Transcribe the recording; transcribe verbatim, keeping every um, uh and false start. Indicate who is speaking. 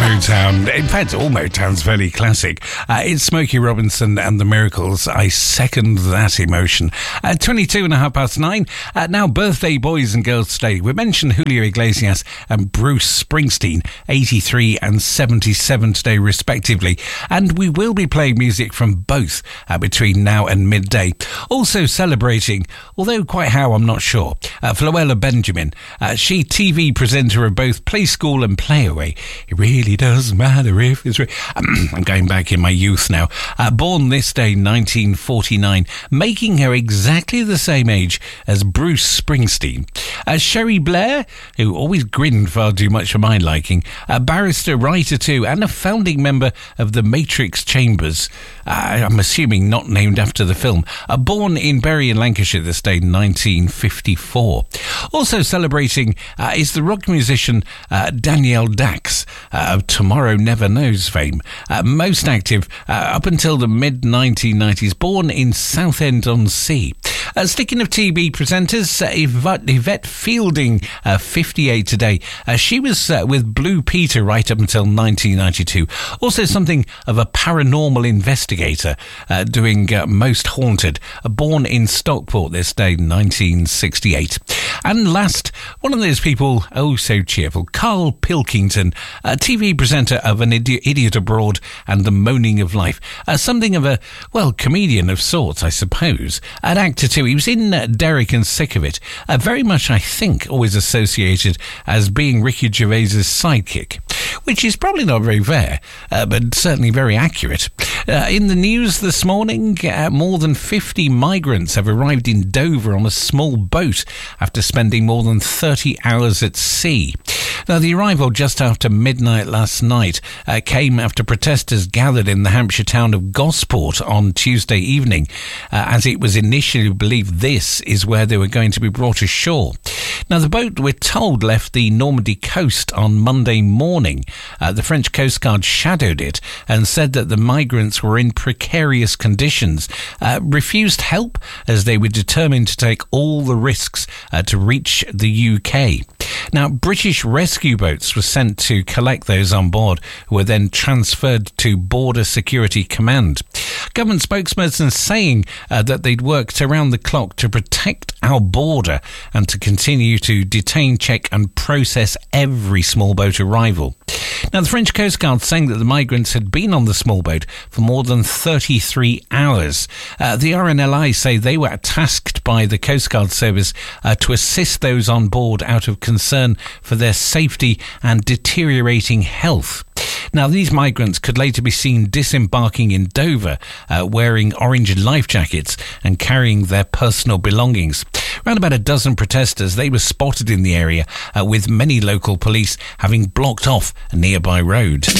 Speaker 1: Motown. In fact, all Motown's fairly classic. Uh, it's Smokey Robinson and the Miracles. I second that emotion. Uh, twenty-two and a half past nine. Uh, now, birthday boys and girls today. We mentioned Julio Iglesias and Bruce Springsteen, eighty-three and seventy-seven today, respectively. And we will be playing music from both uh, between now and midday. Also celebrating, although quite how, I'm not sure, uh, Floella Benjamin. Uh, she T V presenter of both Play School and Play Away. It really doesn't matter if it's... Re- I'm going back in my youth now. Uh, born this day, nineteen forty-nine, making her exactly the same age as Bruce Springsteen. Uh, Sherry Blair, who always grinned far too much for my liking, a barrister, writer too, and a founding member of the Matrix Chambers. Uh, I'm assuming not named after the film. Uh, born in Bury in Lancashire this day, nineteen fifty-four. Also celebrating uh, is the rock musician uh, Danielle Dax, uh, of Tomorrow Never Knows fame. Uh, most active uh, up until the mid nineteen nineties, born in Southend-on-Sea. Uh, sticking of T V presenters, uh, Yvette, Yvette Fielding, uh, fifty-eight today. Uh, she was uh, with Blue Peter right up until nineteen ninety-two. Also something of a paranormal investigator, uh, doing uh, Most Haunted. Uh, born in Stockport this day, nineteen sixty-eight. And last, one of those people, oh so cheerful, Carl Pilkington, a T V presenter of An Idi- Idiot Abroad and The Moaning of Life. Uh, something of a, well, comedian of sorts, I suppose. An actor too. He was in uh, Derek and Sick of It. Uh, very much, I think, always associated as being Ricky Gervais's sidekick, which is probably not very fair, uh, but certainly very accurate. Uh, in the news this morning, uh, more than fifty migrants have arrived in Dover on a small boat after spending more than thirty hours at sea. Now, the arrival just after midnight last night uh, came after protesters gathered in the Hampshire town of Gosport on Tuesday evening, uh, as it was initially believed this is where they were going to be brought ashore. Now, the boat, we're told, left the Normandy coast on Monday morning. Uh, the French Coast Guard shadowed it and said that the migrants were in precarious conditions, uh, refused help as they were determined to take all the risks uh, to reach the U K. Now, British rescue boats were sent to collect those on board, who were then transferred to Border Security Command. Government spokesperson saying uh, that they'd worked around the clock to protect our border and to continue to detain, check and process every small boat arrival. Now, the French Coast Guard saying that the migrants had been on the small boat for more than thirty-three hours. Uh, the R N L I say they were tasked by the Coast Guard service uh, to assist those on board out of concern for their safety and deteriorating health. Now, these migrants could later be seen disembarking in Dover, uh, wearing orange life jackets and carrying their personal belongings. Around about a dozen protesters, they were spotted in the area, uh, with many local police having blocked off a nearby road.